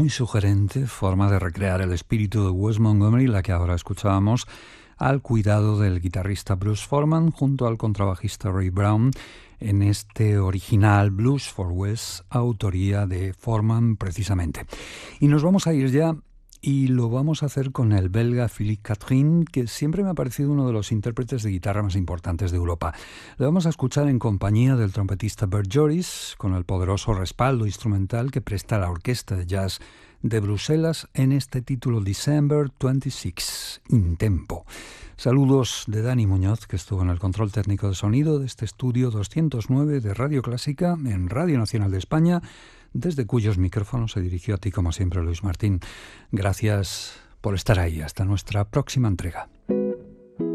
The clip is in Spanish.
muy sugerente forma de recrear el espíritu de Wes Montgomery, la que ahora escuchábamos, al cuidado del guitarrista Bruce Forman junto al contrabajista Ray Brown en este original Blues for Wes, autoría de Forman precisamente. Y nos vamos a ir ya, y lo vamos a hacer con el belga Philippe Catherine, que siempre me ha parecido uno de los intérpretes de guitarra más importantes de Europa. Le vamos a escuchar en compañía del trompetista Bert Joris, con el poderoso respaldo instrumental que presta la Orquesta de Jazz de Bruselas en este título December 26, in tempo. Saludos de Dani Muñoz, que estuvo en el control técnico de sonido de este estudio 209 de Radio Clásica en Radio Nacional de España, desde cuyos micrófonos se dirigió a ti, como siempre, Luis Martín. Gracias por estar ahí. Hasta nuestra próxima entrega.